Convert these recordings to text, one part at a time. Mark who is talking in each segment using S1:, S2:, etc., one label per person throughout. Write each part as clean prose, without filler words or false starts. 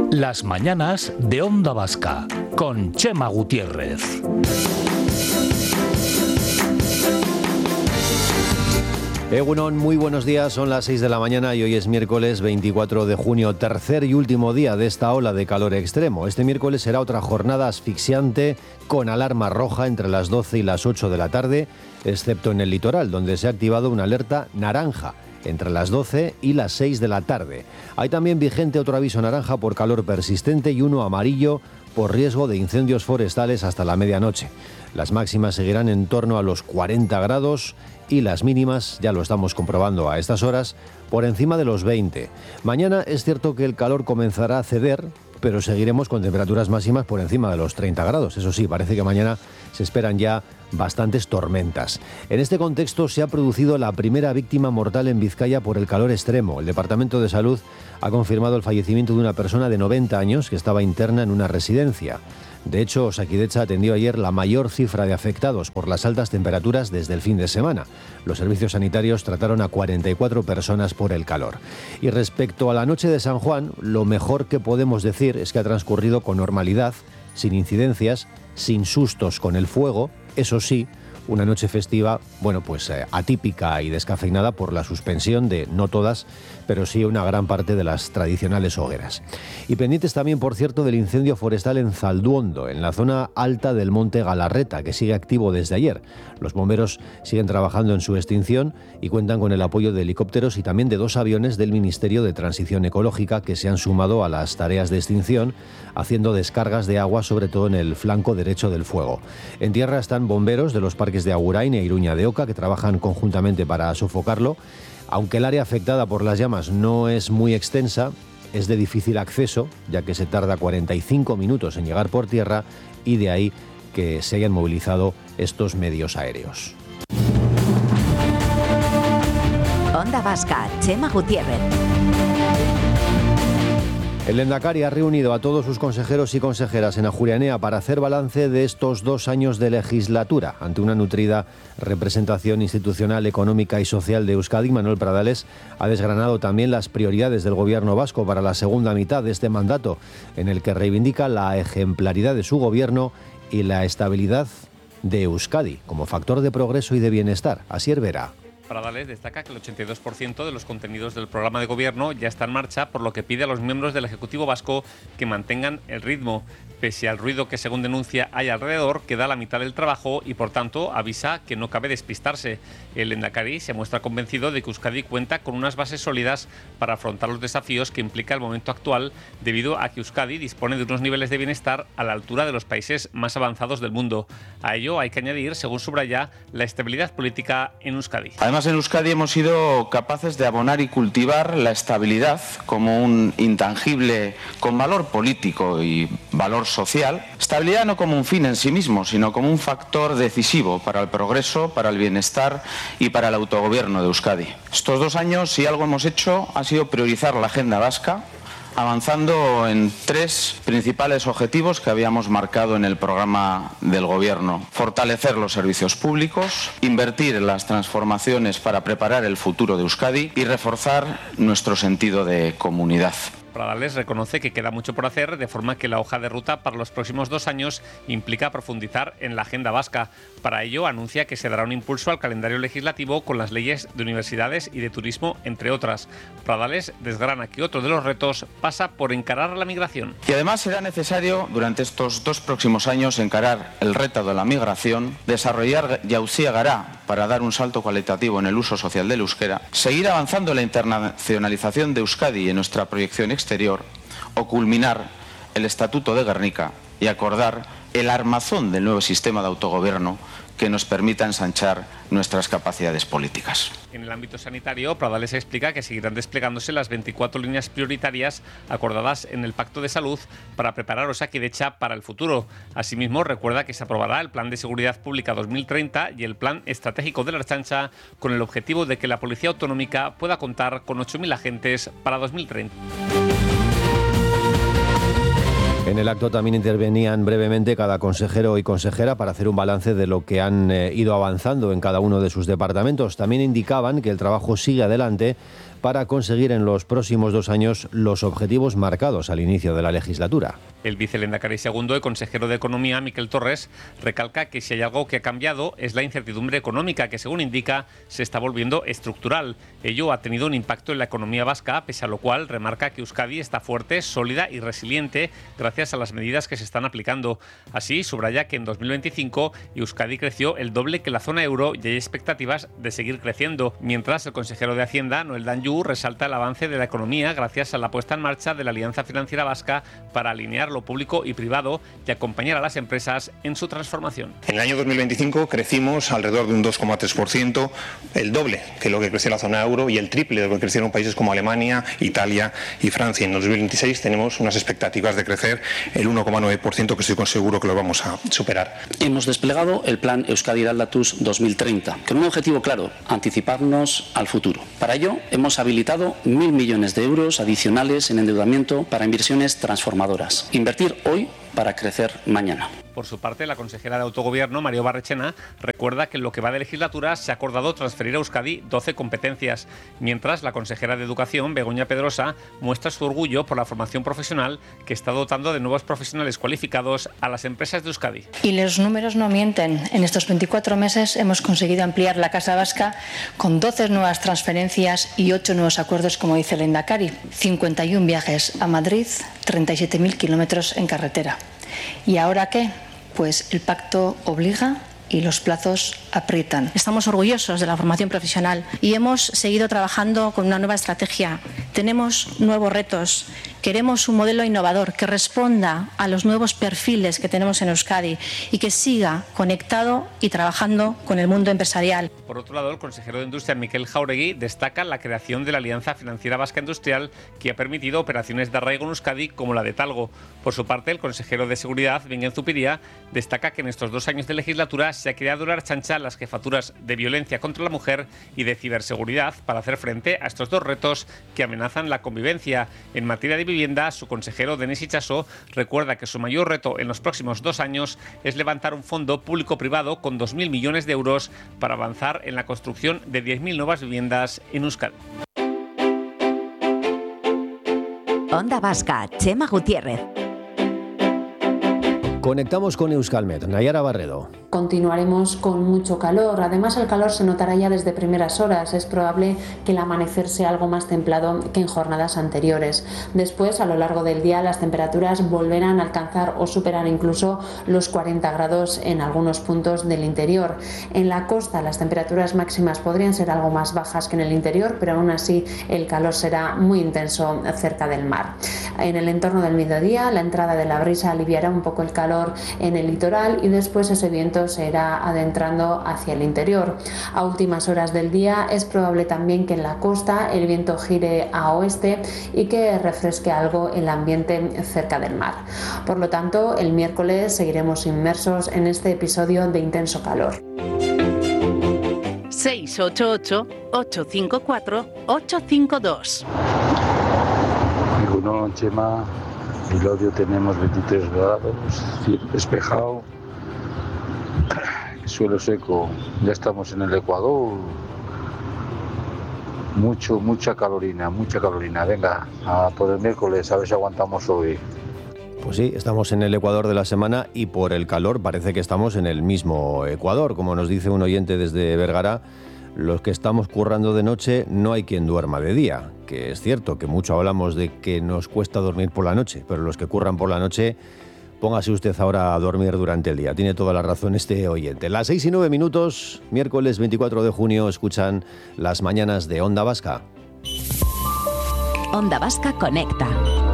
S1: Las mañanas de Onda Vasca, con Chema Gutiérrez.
S2: Egunon, muy buenos días, son las 6 de la mañana y hoy es miércoles 24 de junio, tercer y último día de esta ola de calor extremo. Este miércoles será otra jornada asfixiante con alarma roja entre las 12 y las 8 de la tarde, excepto en el litoral, donde se ha activado una alerta naranja entre las 12 y las 6 de la tarde. Hay también vigente otro aviso naranja por calor persistente y uno amarillo por riesgo de incendios forestales hasta la medianoche. Las máximas seguirán en torno a los 40 grados y las mínimas, ya lo estamos comprobando a estas horas, por encima de los 20. Mañana es cierto que el calor comenzará a ceder, pero seguiremos con temperaturas máximas por encima de los 30 grados. Eso sí, parece que mañana se esperan ya bastantes tormentas. En este contexto se ha producido la primera víctima mortal en Vizcaya por el calor extremo. El Departamento de Salud ha confirmado el fallecimiento de una persona de 90 años que estaba interna en una residencia. De hecho, Osakidetza atendió ayer la mayor cifra de afectados por las altas temperaturas desde el fin de semana. Los servicios sanitarios trataron a 44 personas por el calor. Y respecto a la noche de San Juan, lo mejor que podemos decir es que ha transcurrido con normalidad, sin incidencias, sin sustos con el fuego. Eso sí, una noche festiva, atípica y descafeinada por la suspensión de, no todas, pero sí una gran parte de las tradicionales hogueras. Y pendientes también, por cierto, del incendio forestal en Zalduondo, en la zona alta del monte Galarreta, que sigue activo desde ayer. Los bomberos siguen trabajando en su extinción y cuentan con el apoyo de helicópteros y también de 2 aviones del Ministerio de Transición Ecológica que se han sumado a las tareas de extinción, haciendo descargas de agua, sobre todo en el flanco derecho del fuego. En tierra están bomberos de los parques de Agurain e Iruña de Oca, que trabajan conjuntamente para sofocarlo. Aunque el área afectada por las llamas no es muy extensa, es de difícil acceso, ya que se tarda 45 minutos en llegar por tierra, y de ahí que se hayan movilizado estos medios aéreos.
S3: Onda Vasca, Chema Gutiérrez.
S2: El Lehendakari ha reunido a todos sus consejeros y consejeras en Ajuria Enea para hacer balance de estos 2 años de legislatura. Ante una nutrida representación institucional, económica y social de Euskadi, Manuel Pradales ha desgranado también las prioridades del gobierno vasco para la segunda mitad de este mandato, en el que reivindica la ejemplaridad de su gobierno y la estabilidad de Euskadi como factor de progreso y de bienestar. Asier Vera.
S4: Pradales destaca que el 82% de los contenidos del programa de gobierno ya está en marcha, por lo que pide a los miembros del Ejecutivo vasco que mantengan el ritmo. Pese al ruido que, según denuncia, hay alrededor, queda la mitad del trabajo y, por tanto, avisa que no cabe despistarse. El Lehendakari se muestra convencido de que Euskadi cuenta con unas bases sólidas para afrontar los desafíos que implica el momento actual, debido a que Euskadi dispone de unos niveles de bienestar a la altura de los países más avanzados del mundo. A ello hay que añadir, según subraya, la estabilidad política en Euskadi.
S5: Además, en Euskadi hemos sido capaces de abonar y cultivar la estabilidad como un intangible con valor político y valor social. Estabilidad no como un fin en sí mismo, sino como un factor decisivo para el progreso, para el bienestar y para el autogobierno de Euskadi. Estos 2 años, si algo hemos hecho, ha sido priorizar la agenda vasca, avanzando en 3 principales objetivos que habíamos marcado en el programa del Gobierno: fortalecer los servicios públicos, invertir en las transformaciones para preparar el futuro de Euskadi y reforzar nuestro sentido de comunidad.
S4: Pradales reconoce que queda mucho por hacer, de forma que la hoja de ruta para los próximos 2 años implica profundizar en la agenda vasca. Para ello, anuncia que se dará un impulso al calendario legislativo con las leyes de universidades y de turismo, entre otras. Pradales desgrana que otro de los retos pasa por encarar la migración.
S5: Y además será necesario, durante estos 2 próximos años, encarar el reto de la migración, desarrollar Jauzia Gara para dar un salto cualitativo en el uso social del euskera, seguir avanzando en la internacionalización de Euskadi y en nuestra proyección exterior, o culminar el Estatuto de Gernika y acordar el armazón del nuevo sistema de autogobierno que nos permita ensanchar nuestras capacidades políticas.
S4: En el ámbito sanitario, Pradales explica que seguirán desplegándose las 24 líneas prioritarias acordadas en el Pacto de Salud para preparar Osakidetza para el futuro. Asimismo, recuerda que se aprobará el Plan de Seguridad Pública 2030 y el Plan Estratégico de la Ertzaintza, con el objetivo de que la Policía Autonómica pueda contar con 8.000 agentes para 2030.
S2: En el acto también intervenían brevemente cada consejero y consejera para hacer un balance de lo que han ido avanzando en cada uno de sus departamentos. También indicaban que el trabajo sigue adelante para conseguir en los próximos 2 años los objetivos marcados al inicio de la legislatura.
S4: El vicelehendakari segundo y consejero de Economía, Miquel Torres, recalca que si hay algo que ha cambiado es la incertidumbre económica, que según indica se está volviendo estructural. Ello ha tenido un impacto en la economía vasca, pese a lo cual remarca que Euskadi está fuerte, sólida y resiliente gracias a las medidas que se están aplicando. Así, subraya que en 2025 Euskadi creció el doble que la zona euro y hay expectativas de seguir creciendo. Mientras, el consejero de Hacienda, Noel Danjou, resalta el avance de la economía gracias a la puesta en marcha de la Alianza Financiera Vasca para alinear lo público y privado y acompañar a las empresas en su transformación.
S6: En el año 2025 crecimos alrededor de un 2,3%, el doble que lo que creció la zona euro y el triple de lo que crecieron países como Alemania, Italia y Francia. En 2026 tenemos unas expectativas de crecer el 1,9%, que estoy seguro que lo vamos a superar.
S7: Hemos desplegado el plan Euskadi Eraldatuz 2030, con un objetivo claro: anticiparnos al futuro. Para ello, hemos habilitado 1.000 millones de euros adicionales en endeudamiento para inversiones transformadoras. Invertir hoy para crecer mañana.
S4: Por su parte, la consejera de Autogobierno, Mario Barrechena, recuerda que en lo que va de legislatura se ha acordado transferir a Euskadi 12 competencias, mientras la consejera de Educación, Begoña Pedrosa, muestra su orgullo por la formación profesional que está dotando de nuevos profesionales cualificados a las empresas de Euskadi.
S8: Y los números no mienten. En estos 24 meses hemos conseguido ampliar la Casa Vasca con 12 nuevas transferencias y 8 nuevos acuerdos, como dice el Endacari. 51 viajes a Madrid, 37.000 kilómetros en carretera. ¿Y ahora qué? Pues el pacto obliga y los plazos aprietan.
S9: Estamos orgullosos de la formación profesional y hemos seguido trabajando con una nueva estrategia. Tenemos nuevos retos. Queremos un modelo innovador que responda a los nuevos perfiles que tenemos en Euskadi y que siga conectado y trabajando con el mundo empresarial.
S4: Por otro lado, el consejero de Industria, Miquel Jauregui, destaca la creación de la Alianza Financiera Vasca Industrial, que ha permitido operaciones de arraigo en Euskadi como la de Talgo. Por su parte, el consejero de Seguridad, Bingen Zupiria, destaca que en estos 2 años de legislatura se ha creado la Ertzaintza las jefaturas de violencia contra la mujer y de ciberseguridad para hacer frente a estos 2 retos que amenazan la convivencia. En materia de vivienda, su consejero, Denis Itxaso, recuerda que su mayor reto en los próximos 2 años es levantar un fondo público-privado con 2.000 millones de euros para avanzar en la construcción de 10.000 nuevas viviendas en Euskadi.
S3: Onda Vasca, Chema Gutiérrez.
S2: Conectamos con Euskalmet. Nayara Barredo.
S10: Continuaremos con mucho calor. Además, el calor se notará ya desde primeras horas. Es probable que el amanecer sea algo más templado que en jornadas anteriores. Después, a lo largo del día, las temperaturas volverán a alcanzar o superar incluso los 40 grados en algunos puntos del interior. En la costa, las temperaturas máximas podrían ser algo más bajas que en el interior, pero aún así el calor será muy intenso cerca del mar. En el entorno del mediodía, la entrada de la brisa aliviará un poco el calor en el litoral y después ese viento se irá adentrando hacia el interior. A últimas horas del día es probable también que en la costa el viento gire a oeste y que refresque algo el ambiente cerca del mar. Por lo tanto, el miércoles seguiremos inmersos en este episodio de intenso calor.
S11: 688-854-852.
S12: Bueno, Chema, en Lodio tenemos 23 grados, cielo despejado, suelo seco, ya estamos en el Ecuador, mucha calorina, venga, a por el miércoles, a ver si aguantamos hoy.
S2: Pues sí, estamos en el Ecuador de la semana y por el calor parece que estamos en el mismo Ecuador, como nos dice un oyente desde Vergara. Los que estamos currando de noche no hay quien duerma de día, que es cierto que mucho hablamos de que nos cuesta dormir por la noche, pero los que curran por la noche, póngase usted ahora a dormir durante el día. Tiene toda la razón este oyente. Las 6:09, miércoles 24 de junio, escuchan las mañanas de Onda Vasca.
S3: Onda Vasca Conecta.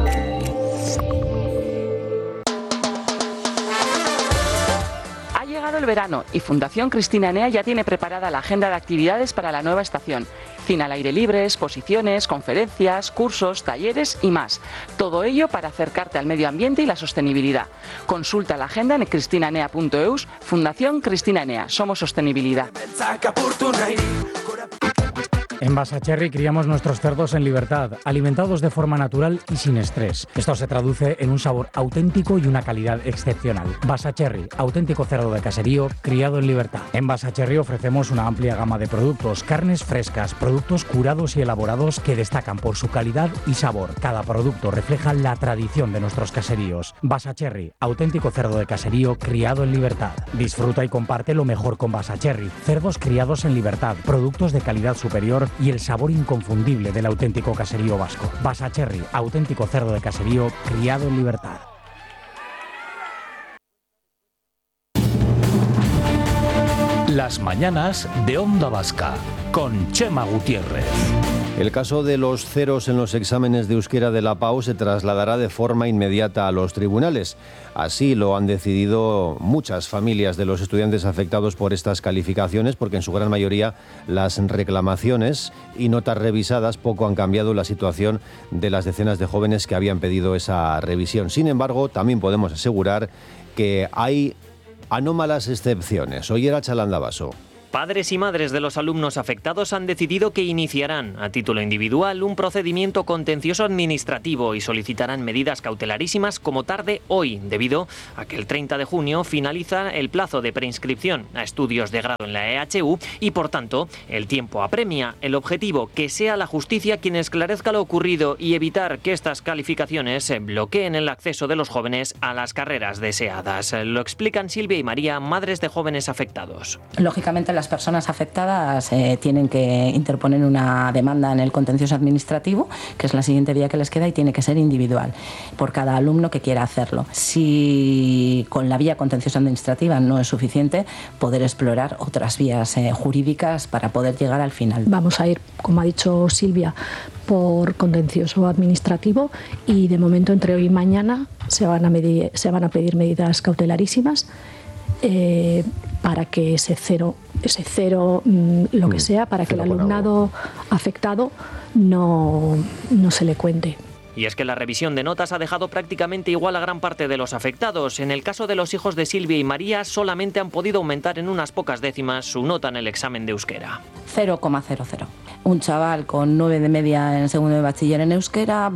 S11: El verano y Fundación Cristina Enea ya tiene preparada la agenda de actividades para la nueva estación. Cine al aire libre, exposiciones, conferencias, cursos, talleres y más. Todo ello para acercarte al medio ambiente y la sostenibilidad. Consulta la agenda en cristinaenea.eus. Fundación Cristina Enea. Somos sostenibilidad.
S13: En Basacherry criamos nuestros cerdos en libertad, alimentados de forma natural y sin estrés. Esto se traduce en un sabor auténtico y una calidad excepcional. Basacherry, auténtico cerdo de caserío, criado en libertad. En Basacherry ofrecemos una amplia gama de productos, carnes frescas, productos curados y elaborados que destacan por su calidad y sabor. Cada producto refleja la tradición de nuestros caseríos. Basacherry, auténtico cerdo de caserío, criado en libertad. Disfruta y comparte lo mejor con Basacherry. Cerdos criados en libertad, productos de calidad superior y el sabor inconfundible del auténtico caserío vasco. Basacherry, auténtico cerdo de caserío, criado en libertad.
S1: Las mañanas de Onda Vasca, con Chema Gutiérrez.
S2: El caso de los ceros en los exámenes de euskera de la PAU se trasladará de forma inmediata a los tribunales. Así lo han decidido muchas familias de los estudiantes afectados por estas calificaciones, porque en su gran mayoría las reclamaciones y notas revisadas poco han cambiado la situación de las decenas de jóvenes que habían pedido esa revisión. Sin embargo, también podemos asegurar que hay anómalas excepciones. Hoy era Chalandabaso.
S14: Padres y madres de los alumnos afectados han decidido que iniciarán, a título individual, un procedimiento contencioso administrativo y solicitarán medidas cautelarísimas como tarde hoy, debido a que el 30 de junio finaliza el plazo de preinscripción a estudios de grado en la EHU y, por tanto, el tiempo apremia. El objetivo, que sea la justicia quien esclarezca lo ocurrido y evitar que estas calificaciones bloqueen el acceso de los jóvenes a las carreras deseadas. Lo explican Silvia y María, madres de jóvenes afectados.
S15: Lógicamente, las personas afectadas tienen que interponer una demanda en el contencioso administrativo, que es la siguiente vía que les queda, y tiene que ser individual por cada alumno que quiera hacerlo. Si con la vía contenciosa administrativa no es suficiente, poder explorar otras vías jurídicas para poder llegar al final.
S16: Vamos a ir, como ha dicho Silvia, por contencioso administrativo y de momento entre hoy y mañana se van a pedir medidas cautelarísimas para que ese cero, lo que sea, para que el alumnado afectado no se le cuente.
S14: Y es que la revisión de notas ha dejado prácticamente igual a gran parte de los afectados. En el caso de los hijos de Silvia y María, solamente han podido aumentar en unas pocas décimas su nota en el examen de euskera.
S15: 0,00. Un chaval con 9 de media en segundo de bachiller en euskera,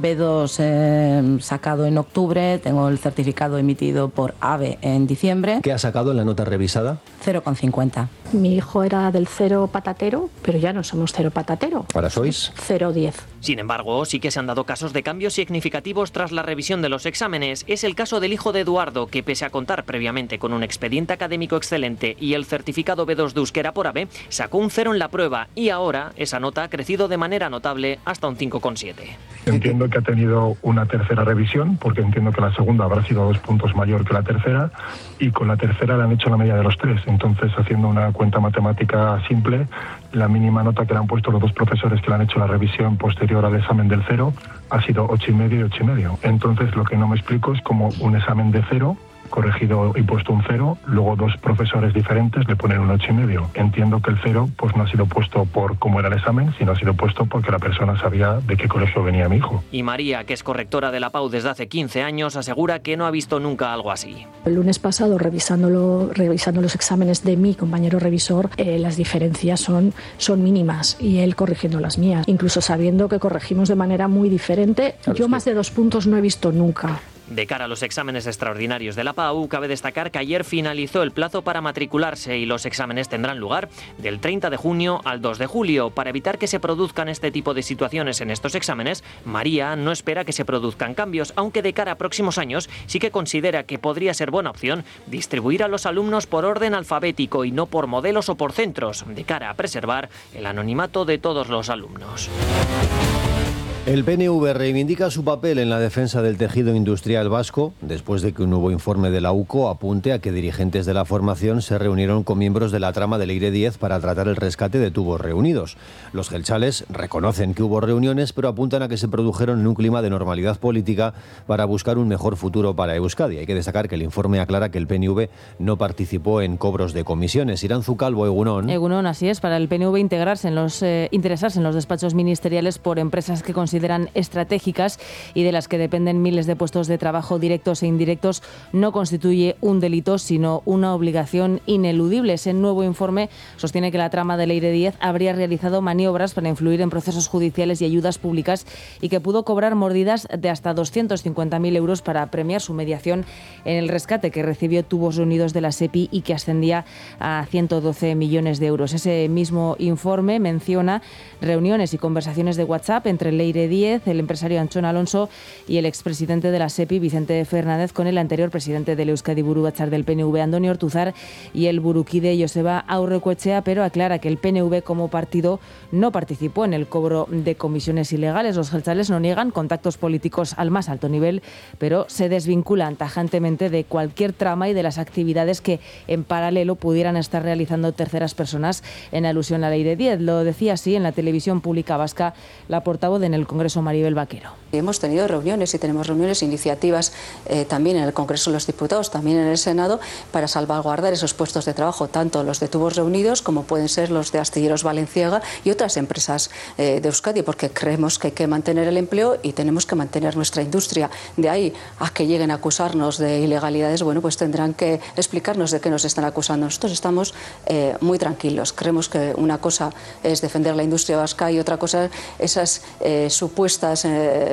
S15: B2 sacado en octubre, tengo el certificado emitido por AVE en diciembre.
S2: ¿Qué ha sacado en la nota revisada?
S15: 0,50.
S16: Mi hijo era del 0 patatero, pero ya no somos 0 patatero.
S2: ¿Ahora sois?
S16: 0,10.
S14: Sin embargo, sí que se han dado casos de cambios significativos tras la revisión de los exámenes. Es el caso del hijo de Eduardo, que pese a contar previamente con un expediente académico excelente y el certificado B2 de euskera por AVE, sacó un 0 en la prueba y ahora esa nota ha crecido de manera notable hasta un 5,7.
S17: Entiendo que ha tenido una tercera revisión, porque entiendo que la segunda habrá sido 2 puntos mayor que la tercera, y con la tercera le han hecho la media de los 3. Entonces, haciendo una cuenta matemática simple, la mínima nota que le han puesto los dos profesores que le han hecho la revisión posterior al examen del 0 ha sido 8,5 y 8,5. Entonces, lo que no me explico es cómo un examen de 0 corregido y puesto un 0, luego dos profesores diferentes le ponen un 8,5. Entiendo que el 0 pues no ha sido puesto por cómo era el examen, sino ha sido puesto porque la persona sabía de qué colegio venía mi hijo.
S14: Y María, que es correctora de la PAU desde hace 15 años, asegura que no ha visto nunca algo así.
S16: El lunes pasado, revisando los exámenes de mi compañero revisor, las diferencias son mínimas y él corrigiendo las mías, incluso sabiendo que corregimos de manera muy diferente. Yo más de 2 puntos no he visto nunca.
S14: De cara a los exámenes extraordinarios de la PAU, cabe destacar que ayer finalizó el plazo para matricularse y los exámenes tendrán lugar del 30 de junio al 2 de julio. Para evitar que se produzcan este tipo de situaciones en estos exámenes, María no espera que se produzcan cambios, aunque de cara a próximos años sí que considera que podría ser buena opción distribuir a los alumnos por orden alfabético y no por modelos o por centros, de cara a preservar el anonimato de todos los alumnos.
S2: El PNV reivindica su papel en la defensa del tejido industrial vasco después de que un nuevo informe de la UCO apunte a que dirigentes de la formación se reunieron con miembros de la trama del Eire 10 para tratar el rescate de tubos reunidos. Los gelchales reconocen que hubo reuniones, pero apuntan a que se produjeron en un clima de normalidad política para buscar un mejor futuro para Euskadi. Hay que destacar que el informe aclara que el PNV no participó en cobros de comisiones. Iranzu Calvo, Egunon.
S18: Egunon, así es. Para el PNV interesarse en los despachos ministeriales por empresas que consideran consideran estratégicas y de las que dependen miles de puestos de trabajo directos e indirectos, no constituye un delito, sino una obligación ineludible. Ese nuevo informe sostiene que la trama de Leire Díez habría realizado maniobras para influir en procesos judiciales y ayudas públicas y que pudo cobrar mordidas de hasta 250.000 euros para premiar su mediación en el rescate que recibió Tubos Reunidos de la SEPI y que ascendía a 112 millones de euros. Ese mismo informe menciona reuniones y conversaciones de WhatsApp entre Leire Díez, el empresario Antxon Alonso y el expresidente de la SEPI, Vicente Fernández, con el anterior presidente del Euskadi Buru Batzar del PNV, Andoni Ortuzar, y el burukide Joseba Aurrekoetxea, pero aclara que el PNV como partido no participó en el cobro de comisiones ilegales. Los jeltzales no niegan contactos políticos al más alto nivel, pero se desvinculan tajantemente de cualquier trama y de las actividades que en paralelo pudieran estar realizando terceras personas, en alusión a Leire Díez. Lo decía así en la televisión pública vasca la portavoz en el Congreso, Maribel Vaquero.
S19: Hemos tenido reuniones y tenemos reuniones, iniciativas también en el Congreso de los Diputados, también en el Senado, para salvaguardar esos puestos de trabajo, tanto los de Tubos Reunidos como pueden ser los de Astilleros Balenciaga y otras empresas de Euskadi, porque creemos que hay que mantener el empleo y tenemos que mantener nuestra industria. De ahí a que lleguen a acusarnos de ilegalidades, bueno, pues tendrán que explicarnos de qué nos están acusando. Nosotros estamos muy tranquilos. Creemos que una cosa es defender la industria vasca y otra cosa esas supuestas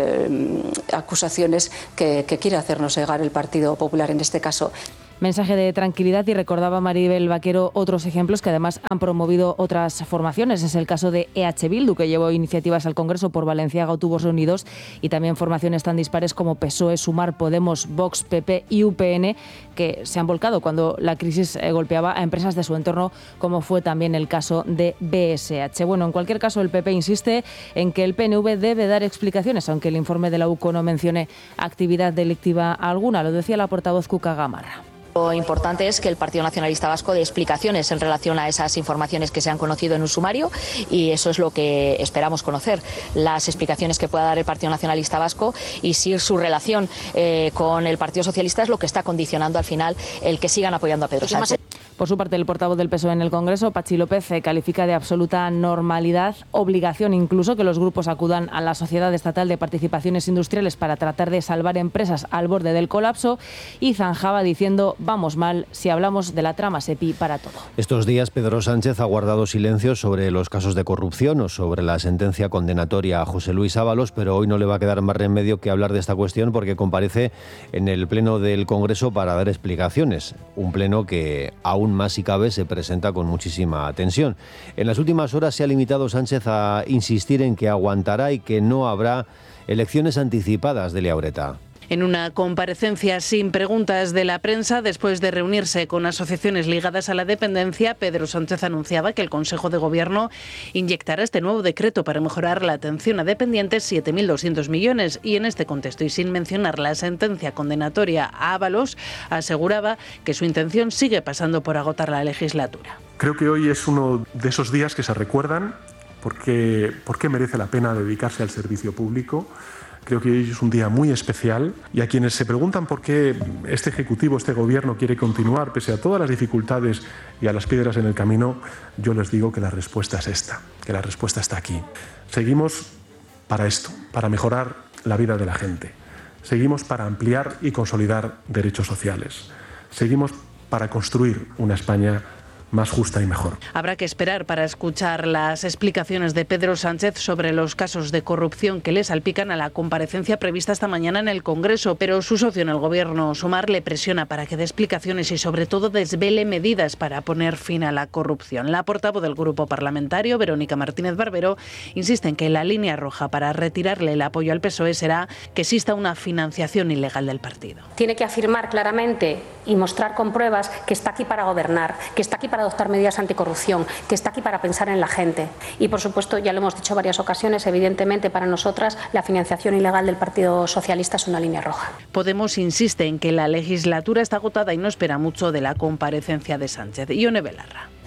S19: acusaciones que quiere hacernos llegar el Partido Popular en este caso.
S18: Mensaje de tranquilidad, y recordaba Maribel Vaquero otros ejemplos que además han promovido otras formaciones. Es el caso de EH Bildu, que llevó iniciativas al Congreso por Balenciaga o Tubos Reunidos, y también formaciones tan dispares como PSOE, Sumar, Podemos, Vox, PP y UPN, que se han volcado cuando la crisis golpeaba a empresas de su entorno, como fue también el caso de BSH. Bueno, en cualquier caso, el PP insiste en que el PNV debe dar explicaciones, aunque el informe de la UCO no mencione actividad delictiva alguna. Lo decía la portavoz Cuca Gamarra.
S20: Lo importante es que el Partido Nacionalista Vasco dé explicaciones en relación a esas informaciones que se han conocido en un sumario, y eso es lo que esperamos conocer, las explicaciones que pueda dar el Partido Nacionalista Vasco y si su relación con el Partido Socialista es lo que está condicionando al final el que sigan apoyando a Pedro Sánchez.
S18: Por su parte, el portavoz del PSOE en el Congreso, Patxi López, califica de absoluta normalidad, obligación incluso, que los grupos acudan a la Sociedad Estatal de Participaciones Industriales para tratar de salvar empresas al borde del colapso, y zanjaba diciendo: vamos mal si hablamos de la trama SEPI para todo.
S2: Estos días Pedro Sánchez ha guardado silencio sobre los casos de corrupción o sobre la sentencia condenatoria a José Luis Ábalos, pero hoy no le va a quedar más remedio que hablar de esta cuestión, porque comparece en el Pleno del Congreso para dar explicaciones. Un pleno que aún más si cabe se presenta con muchísima tensión. En las últimas horas se ha limitado Sánchez a insistir en que aguantará y que no habrá elecciones anticipadas de Leaureta.
S21: En una comparecencia sin preguntas de la prensa, después de reunirse con asociaciones ligadas a la dependencia, Pedro Sánchez anunciaba que el Consejo de Gobierno inyectará este nuevo decreto para mejorar la atención a dependientes, 7.200 millones. Y en este contexto, y sin mencionar la sentencia condenatoria a Ábalos, aseguraba que su intención sigue pasando por agotar la legislatura.
S22: Creo que hoy es uno de esos días que se recuerdan porque merece la pena dedicarse al servicio público. Creo que hoy es un día muy especial, y a quienes se preguntan por qué este Ejecutivo, este Gobierno quiere continuar pese a todas las dificultades y a las piedras en el camino, yo les digo que la respuesta es esta, que la respuesta está aquí. Seguimos para esto, para mejorar la vida de la gente. Seguimos para ampliar y consolidar derechos sociales. Seguimos para construir una España más justa y mejor.
S21: Habrá que esperar para escuchar las explicaciones de Pedro Sánchez sobre los casos de corrupción que le salpican a la comparecencia prevista esta mañana en el Congreso, pero su socio en el Gobierno, Sumar, le presiona para que dé explicaciones y sobre todo desvele medidas para poner fin a la corrupción. La portavoz del Grupo Parlamentario, Verónica Martínez Barbero, insiste en que la línea roja para retirarle el apoyo al PSOE será que exista una financiación ilegal del partido.
S23: Tiene que afirmar claramente y mostrar con pruebas que está aquí para gobernar, que está aquí para adoptar medidas anticorrupción, que está aquí para pensar en la gente. Y, por supuesto, ya lo hemos dicho varias ocasiones, evidentemente para nosotras la financiación ilegal del Partido Socialista es una línea roja.
S21: Podemos insiste en que la legislatura está agotada y no espera mucho de la comparecencia de Sánchez. Ione Belarra.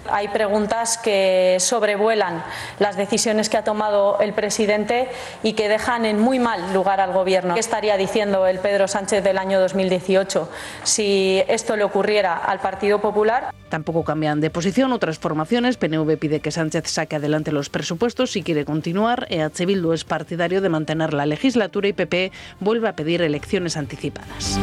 S5: Hay preguntas que sobrevuelan las decisiones que ha tomado el presidente y que dejan en muy mal lugar al Gobierno. ¿Qué estaría diciendo el Pedro Sánchez del año 2018 si esto le ocurriera al Partido Popular?
S21: Tampoco cambian de posición otras formaciones. PNV pide que Sánchez saque adelante los presupuestos si quiere continuar. EH Bildu es partidario de mantener la legislatura y PP vuelve a pedir elecciones anticipadas.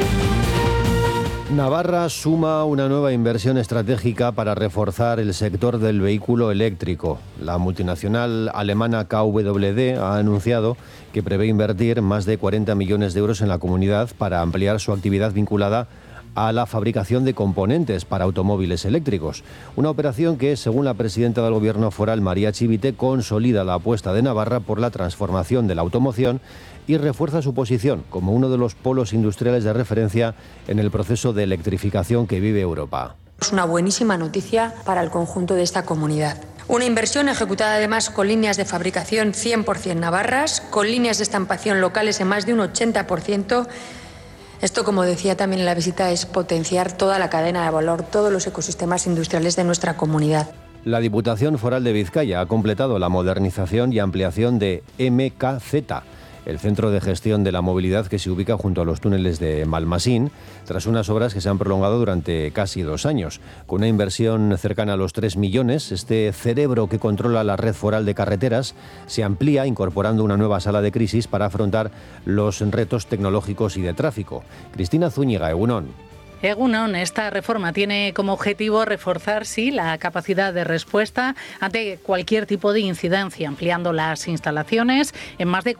S2: Navarra suma una nueva inversión estratégica para reforzar el sector del vehículo eléctrico. La multinacional alemana KWD ha anunciado que prevé invertir más de 40 millones de euros en la comunidad para ampliar su actividad vinculada a la fabricación de componentes para automóviles eléctricos. Una operación que, según la presidenta del Gobierno foral, María Chivite, consolida la apuesta de Navarra por la transformación de la automoción y refuerza su posición como uno de los polos industriales de referencia en el proceso de electrificación que vive Europa.
S6: Es una buenísima noticia para el conjunto de esta comunidad. Una inversión ejecutada además con líneas de fabricación 100% navarras, con líneas de estampación locales en más de un 80%. Esto, como decía también en la visita, es potenciar toda la cadena de valor, todos los ecosistemas industriales de nuestra comunidad.
S2: La Diputación Foral de Vizcaya ha completado la modernización y ampliación de MKZ, el centro de gestión de la movilidad que se ubica junto a los túneles de Malmasín, tras unas obras que se han prolongado durante casi 2 años. Con una inversión cercana a los 3 millones, este cerebro que controla la red foral de carreteras se amplía incorporando una nueva sala de crisis para afrontar los retos tecnológicos y de tráfico. Cristina Zúñiga, Egunon.
S21: Egunon, esta reforma tiene como objetivo reforzar, sí, la capacidad de respuesta ante cualquier tipo de incidencia, ampliando las instalaciones en más de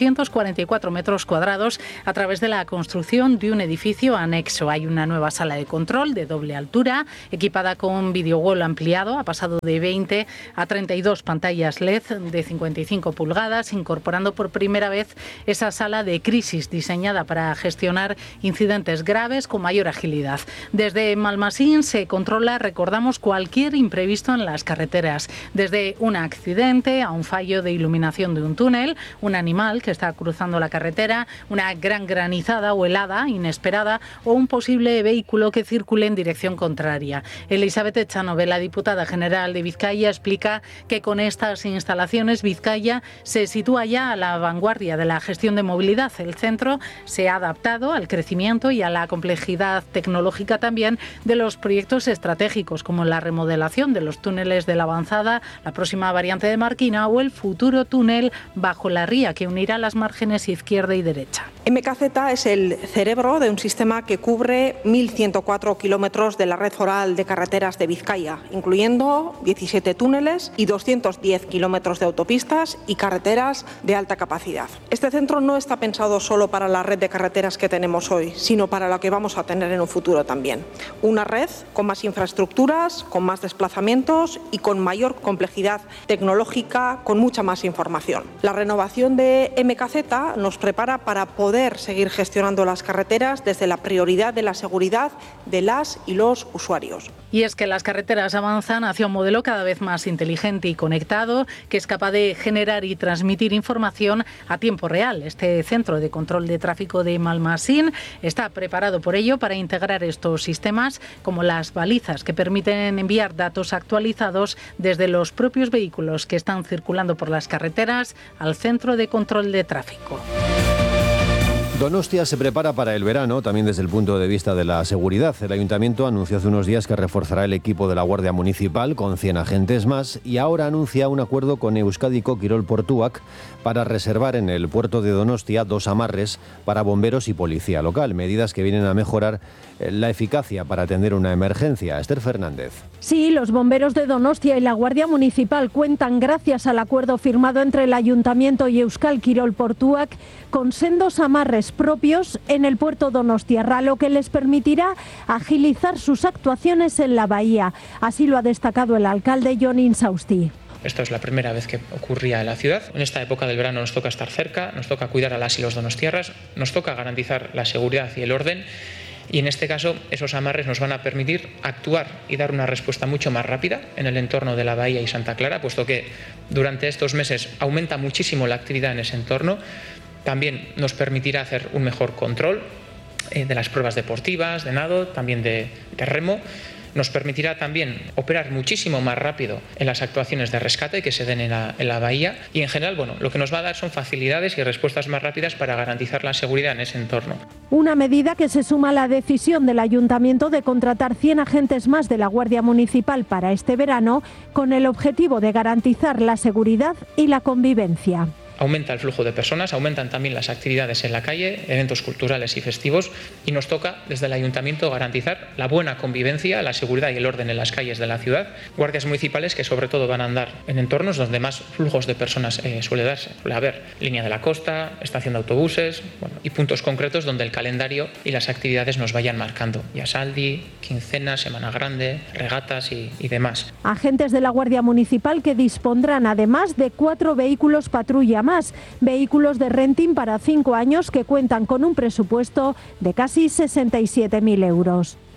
S21: 444 metros cuadrados a través de la construcción de un edificio anexo. Hay una nueva sala de control de doble altura, equipada con videowall ampliado, ha pasado de 20 a 32 pantallas LED de 55 pulgadas, incorporando por primera vez esa sala de crisis diseñada para gestionar incidentes graves con mayor agilidad. Desde Malmasín se controla, recordamos, cualquier imprevisto en las carreteras, desde un accidente a un fallo de iluminación de un túnel, un animal que está cruzando la carretera, una gran granizada o helada inesperada o un posible vehículo que circule en dirección contraria. Elizabeth Echanove, la diputada general de Vizcaya, explica que con estas instalaciones Vizcaya se sitúa ya a la vanguardia de la gestión de movilidad. El centro se ha adaptado al crecimiento y a la complejidad tecnológica también de los proyectos estratégicos, como la remodelación de los túneles de la Avanzada, la próxima variante de Marquina o el futuro túnel bajo la ría que unirá las márgenes izquierda y derecha.
S7: MKZ es el cerebro de un sistema que cubre 1.104 kilómetros de la red foral de carreteras de Vizcaya, incluyendo 17 túneles y 210 kilómetros de autopistas y carreteras de alta capacidad. Este centro no está pensado solo para la red de carreteras que tenemos hoy, sino para la que vamos a tener en un futuro también. Una red con más infraestructuras, con más desplazamientos y con mayor complejidad tecnológica, con mucha más información. La renovación de MKZ nos prepara para poder seguir gestionando las carreteras desde la prioridad de la seguridad de las y los usuarios.
S21: Y es que las carreteras avanzan hacia un modelo cada vez más inteligente y conectado, que es capaz de generar y transmitir información a tiempo real. Este centro de control de tráfico de Malmasín está preparado por ello para integrar estos sistemas como las balizas que permiten enviar datos actualizados desde los propios vehículos que están circulando por las carreteras al centro de control de tráfico.
S2: Donostia se prepara para el verano, también desde el punto de vista de la seguridad. El Ayuntamiento anunció hace unos días que reforzará el equipo de la Guardia Municipal con 100 agentes más y ahora anuncia un acuerdo con Euskadiko Kirol Portuak para reservar en el puerto de Donostia 2 amarres para bomberos y policía local, medidas que vienen a mejorar la eficacia para atender una emergencia. Esther Fernández.
S24: Sí, los bomberos de Donostia y la Guardia Municipal cuentan, gracias al acuerdo firmado entre el Ayuntamiento y Euskal Kirol Portuak, con sendos amarres propios en el puerto donostiarra, lo que les permitirá agilizar sus actuaciones en la bahía. Así lo ha destacado el alcalde Jon Insausti.
S25: Esto es la primera vez que ocurría en la ciudad. En esta época del verano nos toca estar cerca, nos toca cuidar a las y los donostiarras, nos toca garantizar la seguridad y el orden. Y en este caso, esos amarres nos van a permitir actuar y dar una respuesta mucho más rápida en el entorno de la Bahía y Santa Clara, puesto que durante estos meses aumenta muchísimo la actividad en ese entorno. También nos permitirá hacer un mejor control de las pruebas deportivas, de nado, también de remo. Nos permitirá también operar muchísimo más rápido en las actuaciones de rescate que se den en la bahía y en general, lo que nos va a dar son facilidades y respuestas más rápidas para garantizar la seguridad en ese entorno.
S24: Una medida que se suma a la decisión del Ayuntamiento de contratar 100 agentes más de la Guardia Municipal para este verano, con el objetivo de garantizar la seguridad y la convivencia.
S25: Aumenta el flujo de personas, aumentan también las actividades en la calle, eventos culturales y festivos, y nos toca desde el Ayuntamiento garantizar la buena convivencia, la seguridad y el orden en las calles de la ciudad. Guardias municipales que sobre todo van a andar en entornos donde más flujos de personas suele haber. Línea de la costa, estación de autobuses y puntos concretos donde el calendario y las actividades nos vayan marcando. Yasaldi, quincena, Semana Grande, regatas y demás.
S24: Agentes de la Guardia Municipal que dispondrán además de 4 vehículos patrulla más, vehículos de renting para 5 años que cuentan con un presupuesto de casi 67.000 euros.